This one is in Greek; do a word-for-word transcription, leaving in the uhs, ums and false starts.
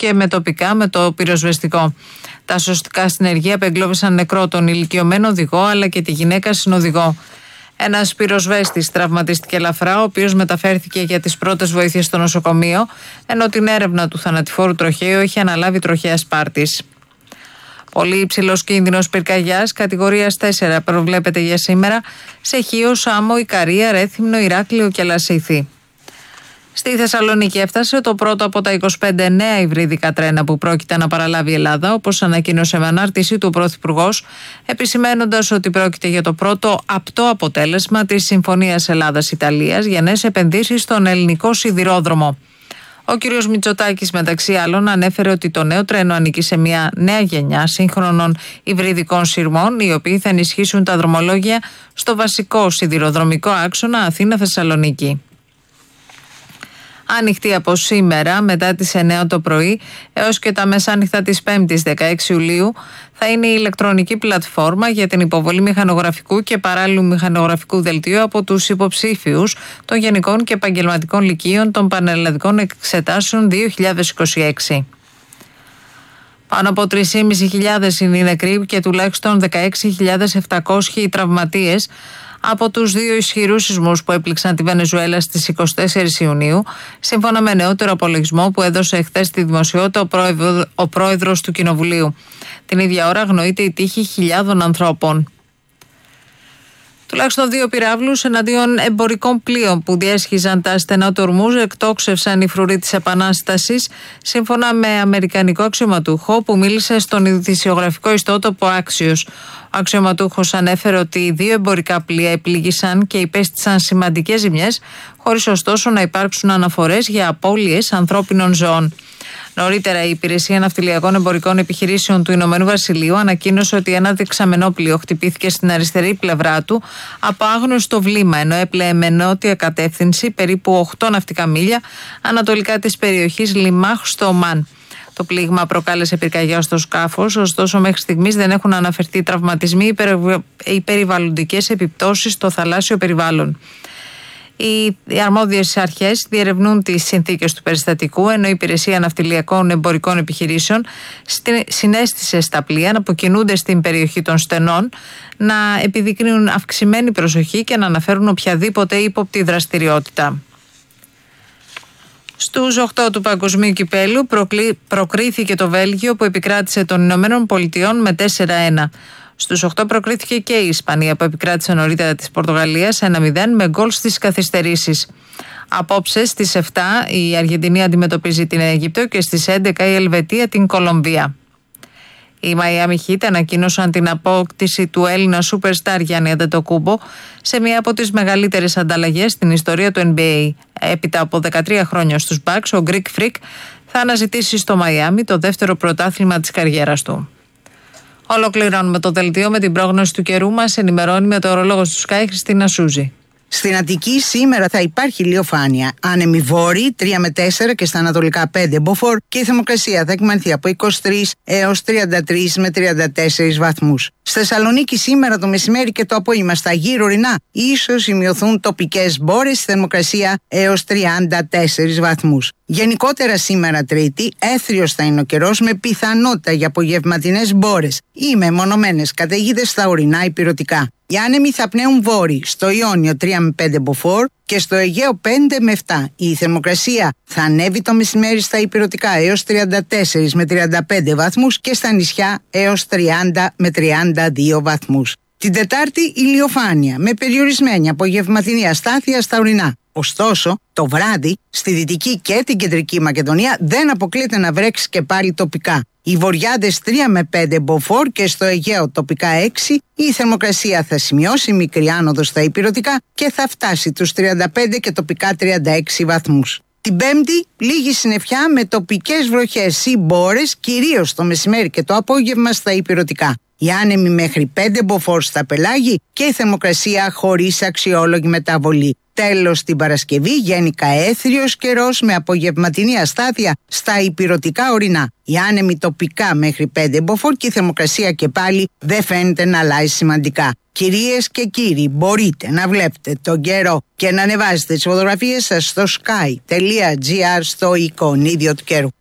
και με τοπικά με το πυροσβεστικό. Τα σωστικά συνεργεία απεγκλώβησαν νεκρό τον ηλικιωμένο οδηγό αλλά και τη γυναίκα συνοδηγό. Ένας πυροσβέστης τραυματίστηκε ελαφρά, ο οποίος μεταφέρθηκε για τις πρώτες βοήθειες στο νοσοκομείο, ενώ την έρευνα του θανατηφόρου τροχαίου είχε αναλάβει τροχέας πάρτης. Πολύ υψηλός κίνδυνος πυρκαγιάς κατηγορίας τέσσερα προβλέπεται για σήμερα σε Χίο, Σάμο, Ικαρία, Ρέθυμνο, Ηράκλειο και Λασίθι. Στη Θεσσαλονίκη έφτασε το πρώτο από τα είκοσι πέντε νέα υβριδικά τρένα που πρόκειται να παραλάβει η Ελλάδα, όπως ανακοίνωσε με ανάρτηση του Πρωθυπουργός, επισημένοντας ότι πρόκειται για το πρώτο απτό αποτέλεσμα της Συμφωνίας Ελλάδας-Ιταλίας για νέες επενδύσεις στον ελληνικό σιδηρόδρομο. Ο κ. Μητσοτάκης, μεταξύ άλλων, ανέφερε ότι το νέο τρένο ανήκει σε μια νέα γενιά σύγχρονων υβριδικών σειρμών, οι οποίοι θα ενισχύσουν τα δρομολόγια στο βασικό σιδηροδρομικό άξονα Αθήνα-Θεσσαλονίκη. Ανοιχτή από σήμερα μετά τις εννιά το πρωί έως και τα μεσάνυχτα της πέμπτης δεκαέξι Ιουλίου θα είναι η ηλεκτρονική πλατφόρμα για την υποβολή μηχανογραφικού και παράλληλου μηχανογραφικού δελτίου από τους υποψήφιους των γενικών και επαγγελματικών λυκείων των πανελλαδικών εξετάσεων δύο χιλιάδες είκοσι έξι. Πάνω από τρεις χιλιάδες πεντακόσιοι είναι οι νεκροί και τουλάχιστον δεκαέξι χιλιάδες επτακόσιοι οι τραυματίες από τους δύο ισχυρούς σεισμούς που έπληξαν τη Βενεζουέλα στις είκοσι τέσσερις Ιουνίου, σύμφωνα με νεότερο απολογισμό που έδωσε εχθές στη δημοσιότητα ο, πρόεδρο, ο πρόεδρος του Κοινοβουλίου. Την ίδια ώρα αγνοείται η τύχη χιλιάδων ανθρώπων. Τουλάχιστον δύο πυράβλους εναντίον εμπορικών πλοίων που διέσχιζαν τα στενά του Ορμούζ εκτόξευσαν οι φρουροί της Επανάστασης, σύμφωνα με αμερικανικό αξιωματούχο που μίλησε στον ειδησιογραφικό ιστότοπο Axios. Ο αξιωματούχος ανέφερε ότι δύο εμπορικά πλοία επλήγησαν και υπέστησαν σημαντικές ζημιές, χωρίς ωστόσο να υπάρξουν αναφορές για απώλειες ανθρώπινων ζώων. Νωρίτερα, η Υπηρεσία Ναυτιλιακών Εμπορικών Επιχειρήσεων του Ηνωμένου Βασιλείου ανακοίνωσε ότι ένα δεξαμενόπλοιο χτυπήθηκε στην αριστερή πλευρά του από άγνωστο βλήμα, ενώ έπλεε με νότια κατεύθυνση περίπου οκτώ ναυτικά μίλια ανατολικά της περιοχής Λιμάχ στο Ομάν. Το πλήγμα προκάλεσε πυρκαγιά στο σκάφος, ωστόσο μέχρι στιγμής δεν έχουν αναφερθεί τραυματισμοί ή περιβαλλοντικές επιπτώσεις στο θαλάσσιο περιβάλλον. Οι αρμόδιες αρχές διερευνούν τις συνθήκες του περιστατικού, ενώ η Υπηρεσία Ναυτιλιακών Εμπορικών Επιχειρήσεων συνέστησε στα πλοία να αποκινούνται στην περιοχή των στενών, να επιδεικνύουν αυξημένη προσοχή και να αναφέρουν οποιαδήποτε ύποπτη δραστηριότητα. Στους οκτώ του Παγκοσμίου Κυπέλου προκρίθηκε το Βέλγιο που επικράτησε των Ηνωμένων Πολιτειών με τέσσερα ένα. Στους οκτώ προκρίθηκε και η Ισπανία που επικράτησε νωρίτερα της Πορτογαλίας ένα μηδέν με γκολ στις καθυστερήσεις. Απόψε στις επτά η Αργεντινή αντιμετωπίζει την Αίγυπτο και στις έντεκα η Ελβετία την Κολομβία. Οι Miami Heat ανακοίνωσαν την απόκτηση του Έλληνα superstar Γιάννη Αντετοκούμπο σε μία από τις μεγαλύτερες ανταλλαγές στην ιστορία του N B A. Έπειτα από δεκατρία χρόνια στους Bucks, ο Greek Freak θα αναζητήσει στο Μαϊάμι το δεύτερο πρωτάθλημα της καριέρας του. Ολοκληρώνουμε το δελτίο με την πρόγνωση του καιρού μας. Ενημερώνει μετεωρολόγος του Sky Χριστίνα Σούζη. Στην Αττική σήμερα θα υπάρχει ηλιοφάνεια. Άνεμοι βόρειοι τρία με τέσσερα και στα ανατολικά πέντε μποφόρ και η θερμοκρασία θα εκμανθεί από είκοσι τρεις έως τριάντα τρεις με τριάντα τέσσερις βαθμούς. Στη Θεσσαλονίκη σήμερα το μεσημέρι και το απόγευμα στα γύρω ορεινά ίσως σημειωθούν τοπικές μπόρες, θερμοκρασία έως τριάντα τέσσερις βαθμούς. Γενικότερα σήμερα Τρίτη έθριος θα είναι ο καιρός με πιθανότητα για απογευματινές μπόρες ή μεμονωμένες καταιγίδες στα ορεινά υπηρετικά. Οι άνεμοι θα πνέουν βόρειοι στο Ιόνιο τρία με πέντε μποφόρ και στο Αιγαίο πέντε με επτά. Η θερμοκρασία θα ανέβει το μεσημέρι στα υπηρετικά έως τριάντα τέσσερα με τριάντα πέντε βαθμούς και στα νησιά έως τριάντα με τριάντα δύο βαθμούς. Την Τετάρτη ηλιοφάνεια με περιορισμένη απογευματινή αστάθεια στα ορεινά. Ωστόσο, το βράδυ στη Δυτική και την Κεντρική Μακεδονία δεν αποκλείεται να βρέξει και πάλι τοπικά. Οι βορειάδες τρία με πέντε μποφόρ και στο Αιγαίο τοπικά έξι. Η θερμοκρασία θα σημειώσει μικρή άνοδο στα υπηρετικά και θα φτάσει τους τριάντα πέντε και τοπικά τριάντα έξι βαθμούς. Την Πέμπτη, λίγη συννεφιά με τοπικές βροχές ή μπόρες, κυρίως το μεσημέρι και το απόγευμα στα υπηρετικά. Οι άνεμοι μέχρι πέντε μποφόρ στα πελάγη και η θερμοκρασία χωρίς αξιόλογη μεταβολή. Τέλος, την Παρασκευή γενικά έθριος καιρός με απογευματινή αστάθεια στα υπηρετικά ορεινά. Οι άνεμοι τοπικά μέχρι πέντε μποφόρ και η θερμοκρασία και πάλι δεν φαίνεται να αλλάζει σημαντικά. Κυρίες και κύριοι, μπορείτε να βλέπετε τον καιρό και να ανεβάζετε τις φωτογραφίες σας στο sky τελεία gr στο εικονίδιο του καιρού.